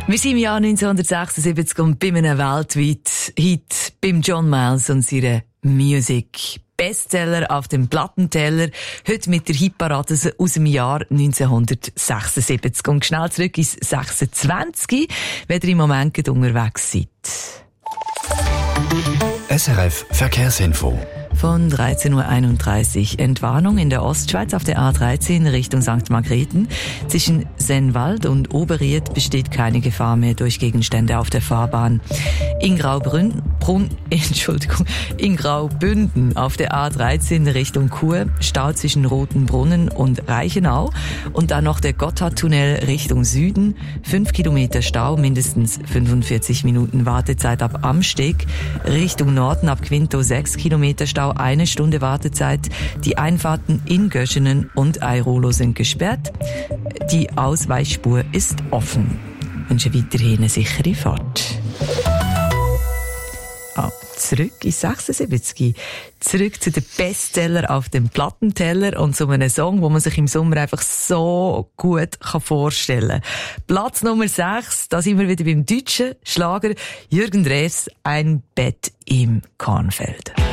Wir sind im Jahr 1976 und bei einem weltweit Hit beim John Miles und seiner Music. Bestseller auf dem Plattenteller. Heute mit der Hitparade aus dem Jahr 1976. Und schnell zurück ins 26, wenn ihr im Moment unterwegs seid. SRF Verkehrsinfo. Von 13.31 Uhr. Entwarnung in der Ostschweiz auf der A13 Richtung St. Margrethen. Zwischen Sennwald und Oberried besteht keine Gefahr mehr durch Gegenstände auf der Fahrbahn. In Graubünden auf der A13 Richtung Chur, Stau zwischen Rotenbrunnen und Reichenau. Und dann noch der Gotthardtunnel Richtung Süden. 5 Kilometer Stau, mindestens 45 Minuten Wartezeit ab Amsteg. Richtung Norden ab Quinto 6 Kilometer Stau, 1 Stunde Wartezeit. Die Einfahrten in Göschenen und Airolo sind gesperrt. Die Ausweichspur ist offen. Ich wünsche weiterhin eine sichere Fahrt. Zurück in 76. Zurück zu den Bestseller auf dem Plattenteller und zu einem Song, wo man sich im Sommer einfach so gut vorstellen kann. Platz Nummer 6, da sind wir wieder beim deutschen Schlager Jürgen Drews, Ein Bett im Kornfeld.